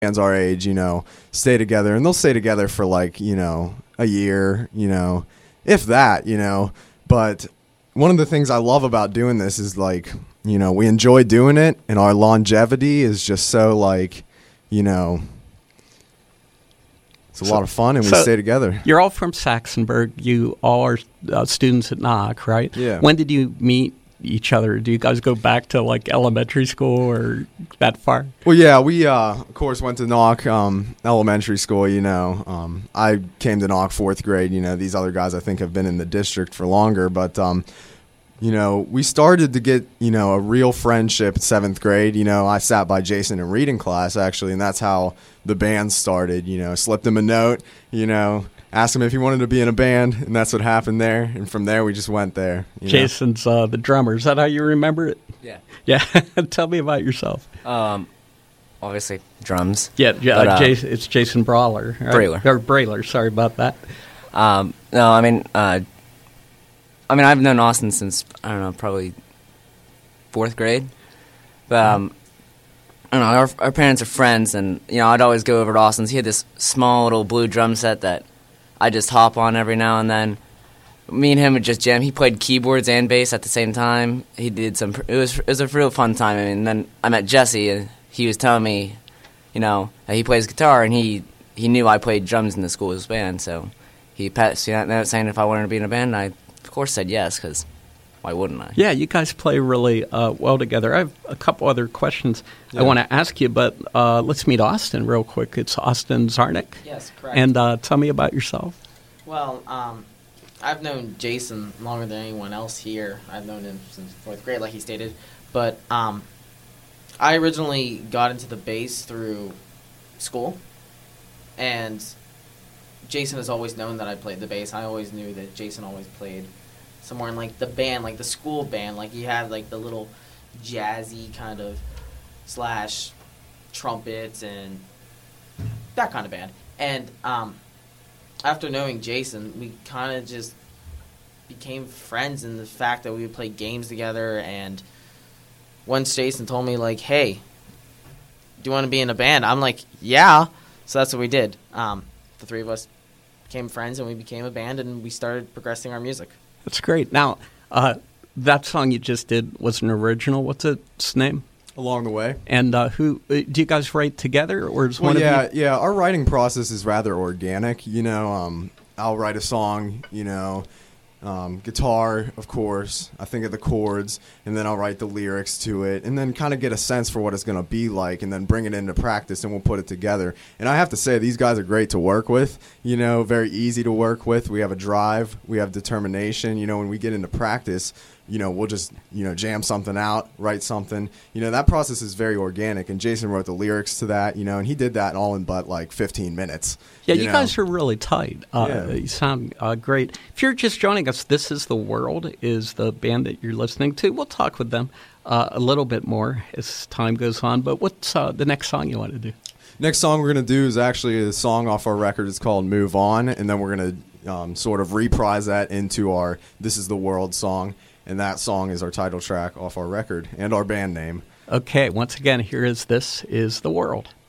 bands our age, stay together, and they'll stay together for like, a year, if that, But one of the things I love about doing this is like, we enjoy doing it, and our longevity is just so like, it's a lot of fun, and we stay together. You're all from Saxonburg. You all are students at Knock, right? Yeah. When did you meet each other? Do you guys go back to like elementary school or that far? Well, yeah, we of course went to Knock elementary school. I came to Knock fourth grade. These other guys I think have been in the district for longer, but we started to get a real friendship at seventh grade. I sat by Jason in reading class actually, and that's how the band started. Slipped him a note. Asked him if he wanted to be in a band, and that's what happened there. And from there, we just went there. Jason's the drummer. Is that how you remember it? Yeah. Yeah. Tell me about yourself. Obviously, drums. Yeah. But, it's Jason Brawler. Right? Brailer. Or Brailer. Sorry about that. No, I've known Austin since, I don't know, probably fourth grade. But, I don't know, our parents are friends, and, I'd always go over to Austin's. He had this small little blue drum set that I just hop on every now and then. Me and him would just jam. He played keyboards and bass at the same time. He did some. It was a real fun time. And then I met Jesse, and he was telling me, that he plays guitar, and he knew I played drums in the school's band. So he passed me that note saying if I wanted to be in a band. I of course said yes, because why wouldn't I? Yeah, you guys play really well together. I have a couple other questions I want to ask you, but let's meet Austin real quick. It's Austin Czarnik. Yes, correct. And tell me about yourself. Well, I've known Jason longer than anyone else here. I've known him since fourth grade, like he stated. But I originally got into the bass through school, and Jason has always known that I played the bass. I always knew that Jason always played somewhere in like the band, like the school band. Like he had like the little jazzy kind of / trumpets and that kind of band. And after knowing Jason, we kind of just became friends in the fact that we would play games together. And once Jason told me like, "Hey, do you want to be in a band?" I'm like, "Yeah." So that's what we did. The three of us became friends, and we became a band, and we started progressing our music. That's great. Now, that song you just did was an original. What's its name? Along the Way. And who do you guys write together, or is one of you? Yeah. Our writing process is rather organic. I'll write a song. Guitar, of course. I think of the chords, and then I'll write the lyrics to it, and then kind of get a sense for what it's going to be like, and then bring it into practice, and we'll put it together. And I have to say, these guys are great to work with. Very easy to work with. We have a drive. We have determination. When we get into practice, we'll just, jam something out, write something. That process is very organic, and Jason wrote the lyrics to that, and he did that all in but like 15 minutes. Yeah, you guys are really tight. You sound great. If you're just joining us, This Is the World is the band that you're listening to. We'll talk with them a little bit more as time goes on, but what's the next song you want to do? Next song we're going to do is actually a song off our record. It's called Move On, and then we're going to sort of reprise that into our This Is the World song. And that song is our title track off our record and our band name. Okay, once again, here is This Is the World.